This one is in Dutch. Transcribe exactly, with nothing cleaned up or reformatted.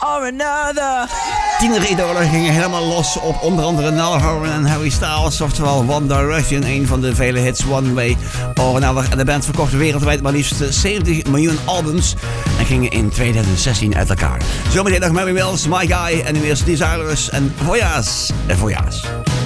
or another. Tieneridolen gingen helemaal los op onder andere Niall Horan en Harry Styles, oftewel One Direction, een van de vele hits One Way or Another. En de band verkocht wereldwijd maar liefst zeventig miljoen albums en gingen in tweeduizend zestien uit elkaar. Zometeen nog Mary Wells, My Guy en nu eerst Desireless en Voyage en Voyage.